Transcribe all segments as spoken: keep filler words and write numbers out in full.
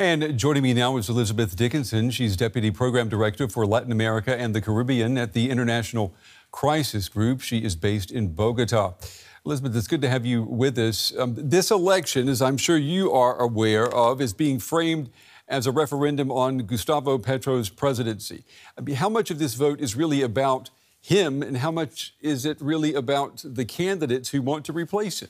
And joining me now is Elizabeth Dickinson. She's Deputy Program Director for Latin America and the Caribbean at the International Crisis Group. She is based in Bogota. Elizabeth, it's good to have you with us. Um, this election, as I'm sure you are aware of, is being framed as a referendum on Gustavo Petro's presidency. I mean, how much of this vote is really about him, and how much is it really about the candidates who want to replace him?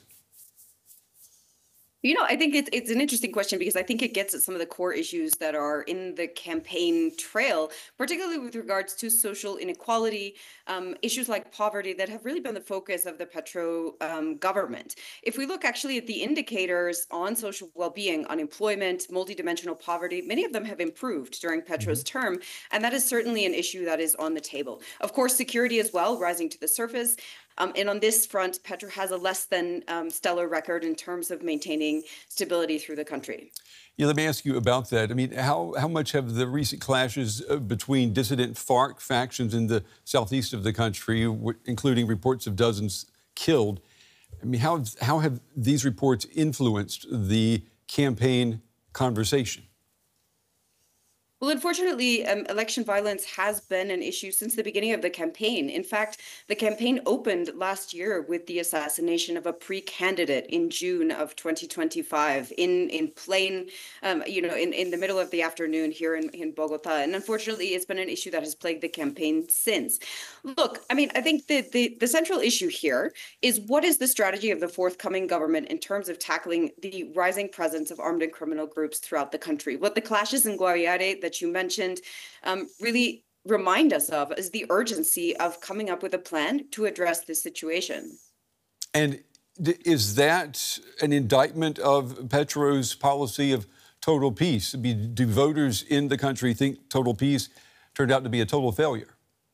You know, I think it's it's an interesting question because I think it gets at some of the core issues that are in the campaign trail, particularly with regards to social inequality, um, issues like poverty that have really been the focus of the Petro um, government. If we look actually at the indicators on social well-being, unemployment, multidimensional poverty, many of them have improved during Petro's Mm-hmm. term, and that is certainly an issue that is on the table. Of course, security as well, rising to the surface. Um, and on this front, Petro has a less than um, stellar record in terms of maintaining stability through the country. Yeah, let me ask you about that. I mean, how, how much have the recent clashes uh, between dissident FARC factions in the southeast of the country, w- including reports of dozens killed, I mean, how, how have these reports influenced the campaign conversation? Well, unfortunately, um, election violence has been an issue since the beginning of the campaign. In fact, the campaign opened last year with the assassination of a pre-candidate in June of twenty twenty-five in, in plain, um, you know, in, in the middle of the afternoon here in, in Bogota. And unfortunately, it's been an issue that has plagued the campaign since. Look, I mean, I think the, the, the central issue here is what is the strategy of the forthcoming government in terms of tackling the rising presence of armed and criminal groups throughout the country? What the clashes in Guaviare that you mentioned um, really remind us of is the urgency of coming up with a plan to address this situation. And d- is that an indictment of Petro's policy of total peace? I mean, do voters in the country think total peace turned out to be a total failure?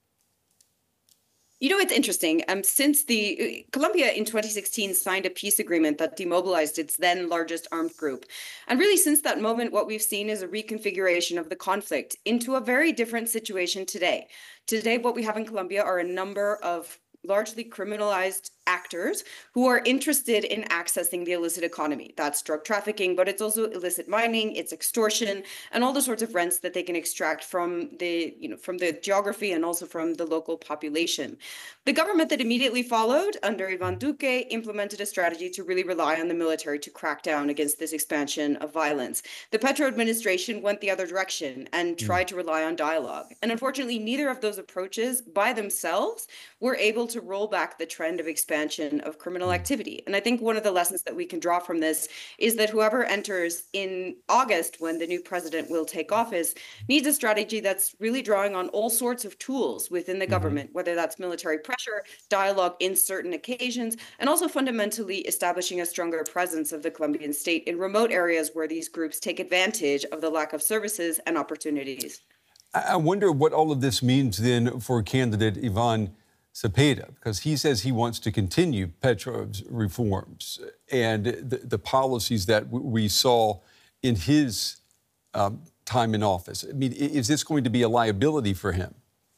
You know, it's interesting. Um, since the uh, Colombia in twenty sixteen signed a peace agreement that demobilized its then largest armed group. And really, since that moment, what we've seen is a reconfiguration of the conflict into a very different situation today. Today, what we have in Colombia are a number of largely criminalized actors who are interested in accessing the illicit economy. That's drug trafficking, but it's also illicit mining, it's extortion, and all the sorts of rents that they can extract from the, you know, from the geography and also from the local population. The government that immediately followed under Ivan Duque implemented a strategy to really rely on the military to crack down against this expansion of violence. The Petro administration went the other direction and tried to rely on dialogue. And unfortunately, neither of those approaches by themselves were able to roll back the trend of expansion of criminal activity. And I think one of the lessons that we can draw from this is that whoever enters in August, when the new president will take office, needs a strategy that's really drawing on all sorts of tools within the Mm-hmm. government, whether that's military pressure, dialogue in certain occasions, and also fundamentally establishing a stronger presence of the Colombian state in remote areas where these groups take advantage of the lack of services and opportunities. I I wonder what all of this means then for candidate Ivan Cepeda, because he says he wants to continue Petro's reforms and the, the policies that w- we saw in his um, time in office. I mean, i- is this going to be a liability for him?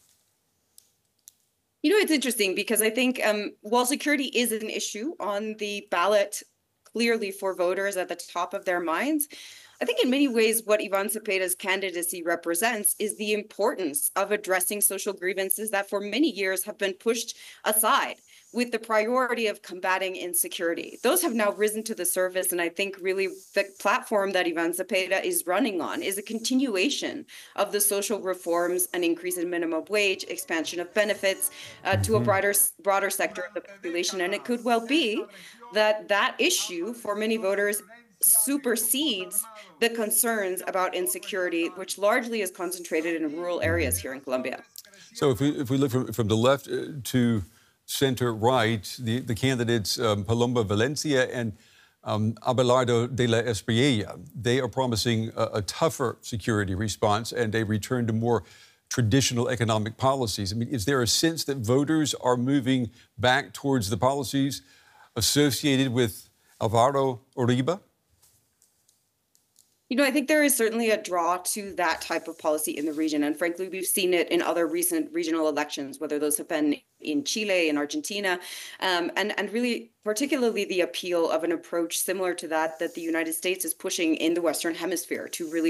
You know, it's interesting because I think um, while security is an issue on the ballot, clearly for voters at the top of their minds, I think in many ways what Ivan Cepeda's candidacy represents is the importance of addressing social grievances that for many years have been pushed aside with the priority of combating insecurity. Those have now risen to the surface, and I think really the platform that Ivan Cepeda is running on is a continuation of the social reforms, an increase in minimum wage, expansion of benefits uh, to a Mm-hmm. broader, broader sector of the population. And it could well be that that issue for many voters supersedes the concerns about insecurity, which largely is concentrated in rural areas here in Colombia. So if we, if we look from, from the left uh, to center right, the, the candidates um, Paloma Valencia and um, Abelardo de la Espriella, they are promising a, a tougher security response and a return to more traditional economic policies. I mean, is there a sense that voters are moving back towards the policies associated with Alvaro Uribe? You know, I think there is certainly a draw to that type of policy in the region. And frankly, we've seen it in other recent regional elections, whether those have been in Chile, in Argentina, um, and, and really particularly the appeal of an approach similar to that that the United States is pushing in the Western Hemisphere to really